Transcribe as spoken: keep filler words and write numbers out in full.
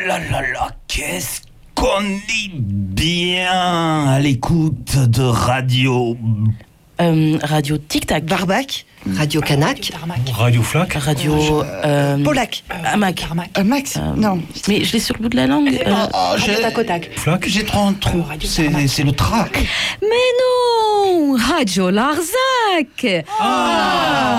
là là là, qu'est-ce qu'on est bien à l'écoute de radio. Euh, radio Tic Tac. Barbac. Radio Canac. Radio Flac. Radio... Euh, Polac. Hamac. Euh, Max. Euh, Non. Mais je l'ai sur le bout de la langue. Euh, Oh, oh, j'ai, Flac. j'ai trop un trou. C'est, c'est le trac. Mais non, Radio Larzac. Ah.